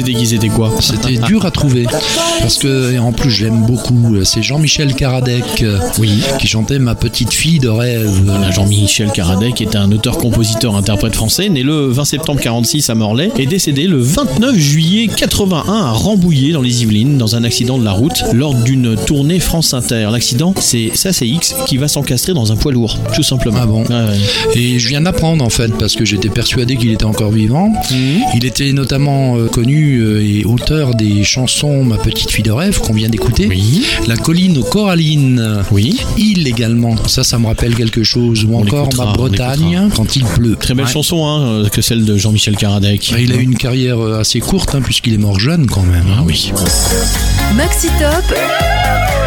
déguisé t'es quoi? C'était dur à trouver. Parce que, et en plus, je l'aime beaucoup. C'est Jean-Michel Karadec qui chantait Ma petite fille de rêve. Voilà, Jean-Michel Karadec est un auteur, compositeur, interprète français, né le 20 septembre 46 à Morlaix et décédé le 29 juillet 81 à Rambouillet dans les Yvelines dans un accident de la route lors d'une tournée France Inter. L'accident, c'est X qui va s'encastrer dans un poids lourd, tout simplement. Ah bon? Ouais. Et je viens d'apprendre en fait, parce que j'étais persuadé qu'il était encore vivant. Il était notamment connu et auteur des chansons Ma petite fille de rêve qu'on vient d'écouter. Oui. La colline aux corallines. Oui. Il également, ça me rappelle quelque chose. Ou encore Ma Bretagne quand il pleut. Très belle chanson que celle de Jean-Michel Karadec. Il a eu une carrière assez courte puisqu'il est mort jeune quand même. Ah oui. Maxi Top.